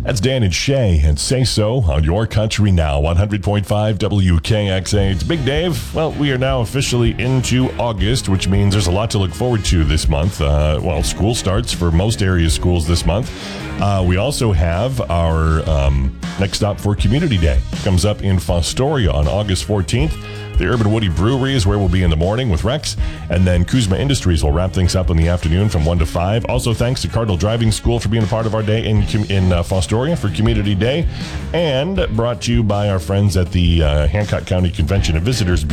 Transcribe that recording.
That's Dan and Shay, and Say So on Your Country Now, 100.5 WKXA. It's Big Dave. Well, we are now officially into August, which means there's a lot to look forward to this month. School starts for most area schools this month. We also have our next stop for Community Day. Comes up in Fostoria on August 14th. The Urban Woody Brewery is where we'll be in the morning with Rex. And then Kuzma Industries will wrap things up in the afternoon from 1 to 5. Also, thanks to Cardinal Driving School for being a part of our day in Fostoria for Community Day. And brought to you by our friends at the Hancock County Convention and Visitors